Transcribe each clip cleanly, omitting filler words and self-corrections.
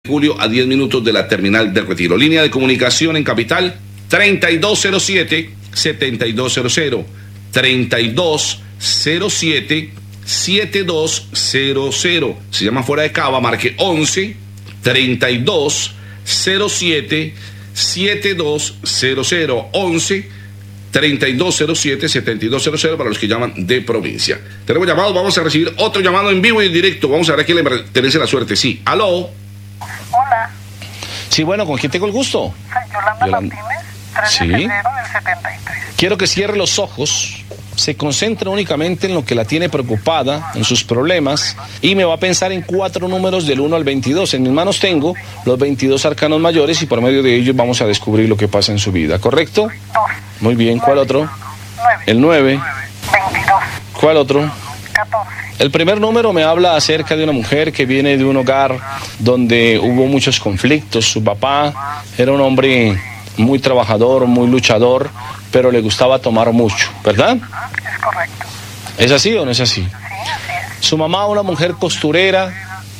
Julio, a 10 minutos de la terminal del Retiro. Línea de comunicación en Capital, 3207-7200, 3207-7200. Se llama fuera de Cava, marque 11-3207-7200, 11-3207-7200 para los que llaman de provincia. Tenemos llamados, vamos a recibir otro llamado en vivo y en directo. Vamos a ver a quién le pertenece la suerte. Sí, aló. Hola. Sí, bueno, ¿con quién tengo el gusto? Soy Yolanda Martínez, 3 Sí. de febrero del 73. Quiero que cierre los ojos, se concentre únicamente en lo que la tiene preocupada, en sus problemas, y me va a pensar en 4 números del 1 al 22. En mis manos tengo los 22 arcanos mayores y por medio de ellos vamos a descubrir lo que pasa en su vida, ¿correcto? 2, Muy bien, ¿cuál otro? 9, El 9. 22, ¿Cuál otro? 14, El primer número me habla acerca de una mujer que viene de un hogar donde hubo muchos conflictos. Su papá era un hombre muy trabajador, muy luchador, pero le gustaba tomar mucho, ¿verdad? es correcto. ¿Es así o no es así? Sí, así es. Su mamá, una mujer costurera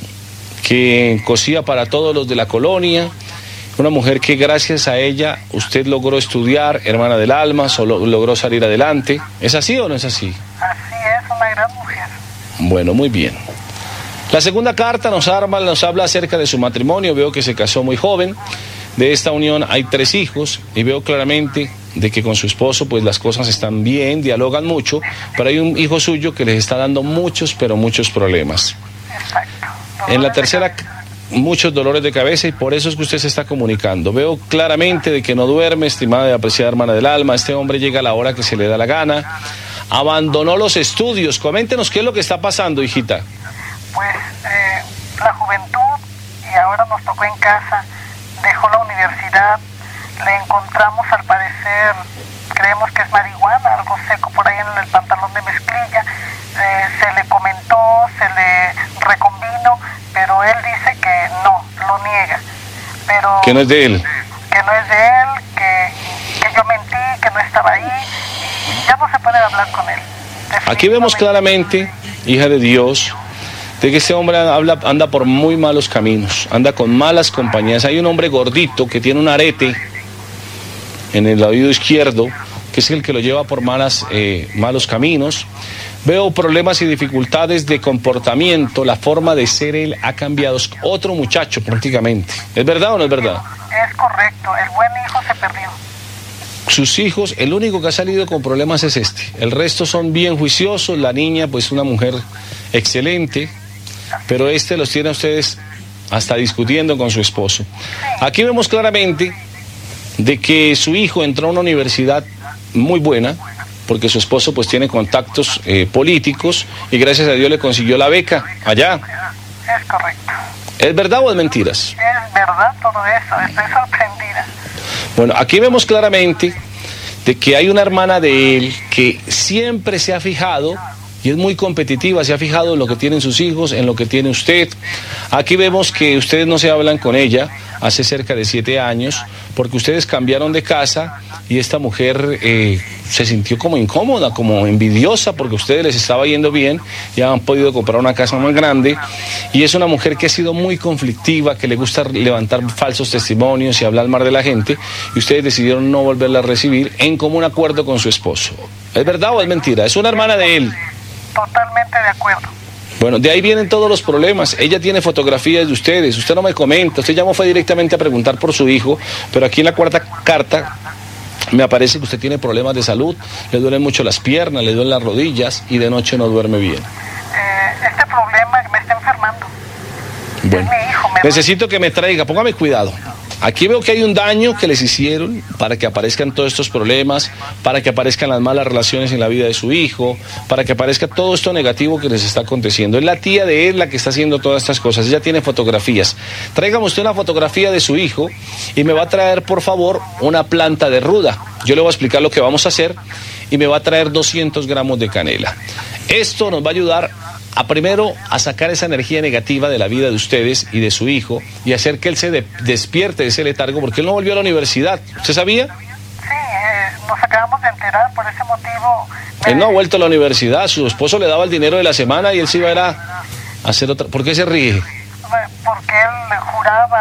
que cosía para todos los de la colonia, una mujer que gracias a ella usted logró estudiar, hermana del alma, logró salir adelante. ¿Es así o no es así? Así es, una gran mujer. Bueno, muy bien. La segunda carta nos habla acerca de su matrimonio. Veo que se casó muy joven. De esta unión hay 3 hijos y veo claramente de que con su esposo pues las cosas están bien, dialogan mucho, pero hay un hijo suyo que les está dando muchos, pero muchos problemas. Exacto. En la tercera, muchos dolores de cabeza y por eso es que usted se está comunicando. Veo claramente de que no duerme, estimada y apreciada hermana del alma. Este hombre llega a la hora que se le da la gana. Abandonó los estudios. Coméntenos qué es lo que está pasando, hijita. Pues la juventud, y ahora nos tocó en casa, dejó la universidad, le encontramos al parecer, creemos que es marihuana, algo seco por ahí en el pantalón de mezclilla, se le comentó, se le recombinó, pero él dice que no, lo niega. Pero Que no es de él. que no es de él, que yo mentí, que no estaba ahí, y ya no se puede hablar con él. Aquí vemos claramente, hija de Dios, de que este hombre anda por muy malos caminos, anda con malas compañías. Hay un hombre gordito que tiene un arete en el oído izquierdo, que es el que lo lleva por malos caminos. Veo problemas y dificultades de comportamiento, la forma de ser él ha cambiado, es otro muchacho prácticamente. ¿Es verdad o no es verdad? Es correcto, el buen hijo se perdió. Sus hijos, el único que ha salido con problemas es este. El resto son bien juiciosos, la niña pues una mujer excelente, pero los tiene a ustedes hasta discutiendo con su esposo. Aquí vemos claramente de que su hijo entró a una universidad muy buena, porque su esposo pues tiene contactos políticos y gracias a Dios le consiguió la beca allá. Es correcto. ¿Es verdad o es mentiras? Es verdad todo eso, estoy sorprendida. Bueno, aquí vemos claramente de que hay una hermana de él que siempre se ha fijado y es muy competitiva, se ha fijado en lo que tienen sus hijos, en lo que tiene usted. Aquí vemos que ustedes no se hablan con ella hace cerca de 7 años porque ustedes cambiaron de casa y esta mujer se sintió como incómoda, como envidiosa porque a ustedes les estaba yendo bien, ya han podido comprar una casa más grande y es una mujer que ha sido muy conflictiva, que le gusta levantar falsos testimonios y hablar mal de la gente y ustedes decidieron no volverla a recibir en común acuerdo con su esposo. ¿Es verdad o es mentira? Es una hermana de él. Totalmente de acuerdo. Bueno, de ahí vienen todos los problemas. Ella tiene fotografías de ustedes, usted no me comenta, usted llamó fue directamente a preguntar por su hijo, pero aquí en la cuarta carta me aparece que usted tiene problemas de salud, le duelen mucho las piernas, le duelen las rodillas y de noche no duerme bien. Este problema me está enfermando. Bueno, Es mi hijo, necesito que me traiga, póngame cuidado. Aquí veo que hay un daño que les hicieron para que aparezcan todos estos problemas, para que aparezcan las malas relaciones en la vida de su hijo, para que aparezca todo esto negativo que les está aconteciendo. Es la tía de él la que está haciendo todas estas cosas, ella tiene fotografías. Tráigame usted una fotografía de su hijo y me va a traer, por favor, una planta de ruda. Yo le voy a explicar lo que vamos a hacer y me va a traer 200 gramos de canela. Esto nos va a ayudar primero a sacar esa energía negativa de la vida de ustedes y de su hijo y hacer que él se despierte de ese letargo porque él no volvió a la universidad. ¿Usted sabía? Sí, nos acabamos de enterar, por ese motivo. Él no ha vuelto a la universidad, su esposo le daba el dinero de la semana y él se iba a ir a hacer otra. ¿Por qué se ríe?